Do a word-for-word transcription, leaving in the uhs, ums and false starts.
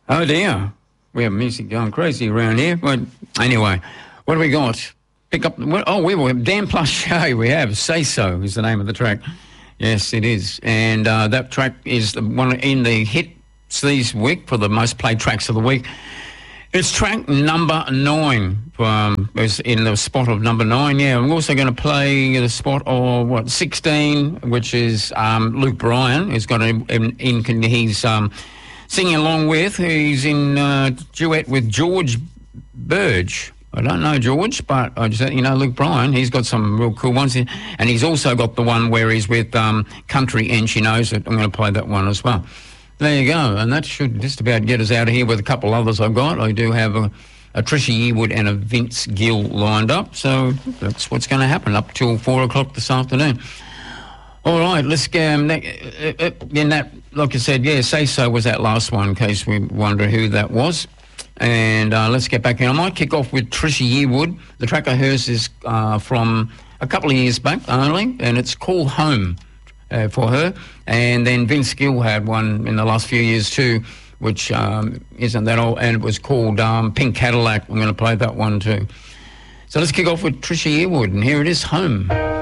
Oh dear, we have music going crazy around here. But anyway, what do we got? Pick up. Oh, we were Dan Plus Show. We have Say So is the name of the track. Yes, it is, and uh, that track is the one in the hits this week for the most played tracks of the week. It's track number nine. Um, it's in the spot of number nine. Yeah, I'm also going to play the spot of what sixteen, which is um, Luke Bryan. He's got a, in, in he's um, singing along with. He's in uh, duet with George Burge. I don't know George, but I just you know Luke Bryan. He's got some real cool ones, and he's also got the one where he's with um, Country and She Knows It. I'm going to play that one as well. There you go, and that should just about get us out of here with a couple others I've got. I do have a, a Trisha Yearwood and a Vince Gill lined up, so that's what's going to happen up till four o'clock this afternoon. All right, let's get um, that, uh, uh, then that, like I said, yeah, Say So was that last one, in case we wonder who that was. And uh, let's get back in. I might kick off with Trisha Yearwood. The track of hers is uh, from a couple of years back only, and it's called Home. Uh, for her, and then Vince Gill had one in the last few years too, which um, isn't that old, and it was called um, Pink Cadillac. I'm going to play that one too. So let's kick off with Trisha Yearwood, and here it is, Home.